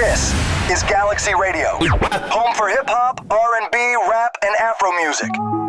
This is Galaxy Radio, home for hip-hop, R&B, rap, and Afro music.